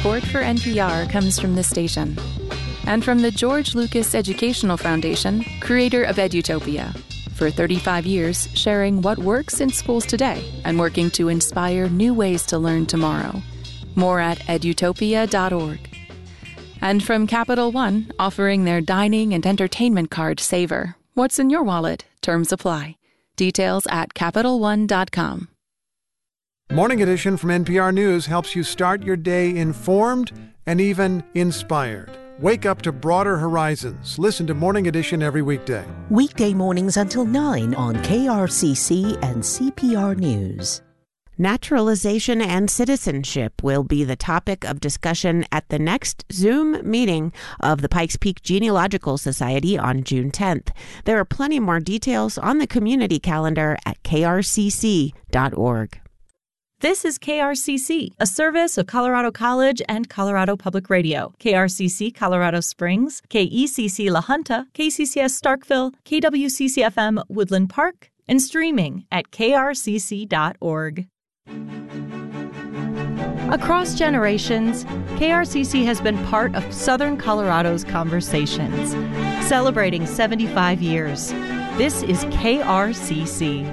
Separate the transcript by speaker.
Speaker 1: Support for NPR comes from this station and from the George Lucas Educational Foundation, creator of Edutopia. For 35 years, sharing what works in schools today and working to inspire new ways to learn tomorrow. More at edutopia.org. And from Capital One, offering their dining and entertainment card Savor. What's in your wallet? Terms apply. Details at CapitalOne.com.
Speaker 2: Morning Edition from NPR News helps you start your day informed and even inspired. Wake up to broader horizons. Listen to Morning Edition every weekday.
Speaker 3: Weekday mornings until 9 on KRCC and CPR News. Naturalization and citizenship will be the topic of discussion at the next Zoom meeting of the Pikes Peak Genealogical Society on June 10th. There are plenty more details on the community calendar at krcc.org.
Speaker 4: This is KRCC, a service of Colorado College and Colorado Public Radio. KRCC Colorado Springs, KECC La Junta, KCCS Starkville, KWCC-FM Woodland Park, and streaming at krcc.org. Across generations, KRCC has been part of Southern Colorado's conversations, celebrating 75 years. This is KRCC.